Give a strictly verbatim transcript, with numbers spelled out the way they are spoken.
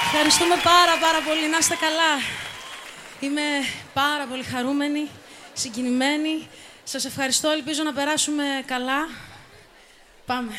Ευχαριστούμε πάρα πάρα πολύ. Να είστε καλά. Είμαι πάρα πολύ χαρούμενη, συγκινημένη. Σας ευχαριστώ. Ελπίζω να περάσουμε καλά. Πάμε.